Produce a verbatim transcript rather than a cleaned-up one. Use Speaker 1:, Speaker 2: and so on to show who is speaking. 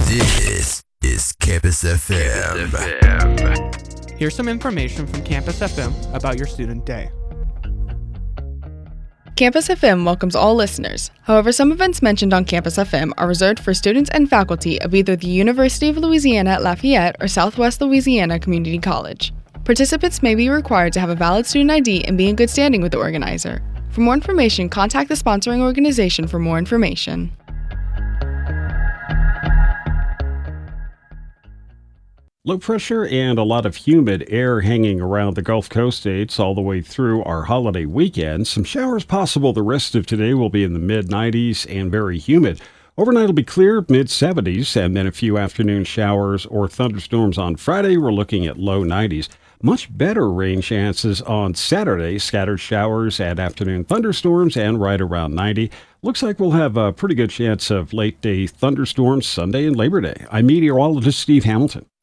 Speaker 1: This is Campus F M.
Speaker 2: Campus F M. Here's some information from Campus F M about your student day.
Speaker 3: Campus F M welcomes all listeners. However, some events mentioned on Campus F M are reserved for students and faculty of either the University of Louisiana at Lafayette or Southwest Louisiana Community College. Participants may be required to have a valid student I D and be in good standing with the organizer. For more information, contact the sponsoring organization for more information.
Speaker 4: Low pressure and a lot of humid air hanging around the Gulf Coast states all the way through our holiday weekend. Some showers possible the rest of today will be in the mid nineties and very humid. Overnight will be clear, mid seventies, and then a few afternoon showers or thunderstorms on Friday. We're looking at low nineties. Much better rain chances on Saturday, scattered showers and afternoon thunderstorms, and right around ninety. Looks like we'll have a pretty good chance of late day thunderstorms Sunday and Labor Day. I'm meteorologist Steve Hamilton.